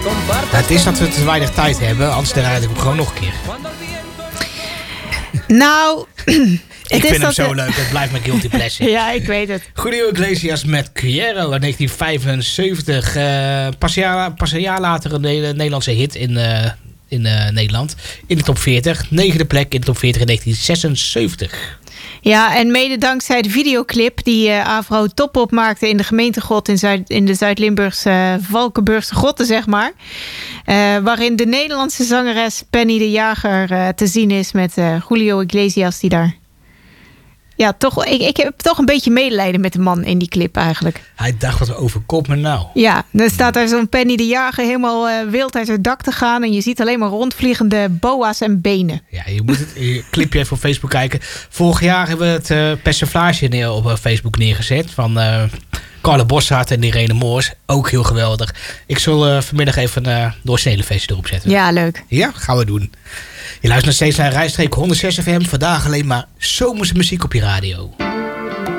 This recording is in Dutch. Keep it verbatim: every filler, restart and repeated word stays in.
Het is dat we te weinig tijd hebben, anders draai ik hem gewoon nog een keer. Nou, ik het vind is hem dat zo leuk, het blijft mijn guilty pleasure. Ja, ik weet het. Julio Iglesias met Quiero uit negentien vijfenzeventig. Uh, pas, een jaar, pas een jaar later een Nederlandse hit in, uh, in uh, Nederland. In de top veertig. Negende plek in de top veertig in negentien zesenzeventig. Ja, en mede dankzij de videoclip die uh, Avro top opmaakte in de gemeentegrot in, Zuid, in de Zuid-Limburgse uh, Valkenburgse grotten, zeg maar. Uh, waarin de Nederlandse zangeres Penny de Jager uh, te zien is met uh, Julio Iglesias die daar... Ja, toch, ik, ik heb toch een beetje medelijden met de man in die clip eigenlijk. Hij dacht, wat overkomt me nou? Ja, dan staat daar zo'n Penny de Jager helemaal uh, wild uit het dak te gaan. En je ziet alleen maar rondvliegende boa's en benen. Ja, je moet het je clipje even op Facebook kijken. Vorig jaar hebben we het uh, persiflage neer op uh, Facebook neergezet. Van uh, Carla Bossart en Irene Moors. Ook heel geweldig. Ik zal uh, vanmiddag even een uh, doorsnede feestje erop zetten. Ja, leuk. Ja, gaan we doen. Je luistert nog steeds naar Rijstreek honderdzes F M. Vandaag alleen maar zomerse muziek op je radio.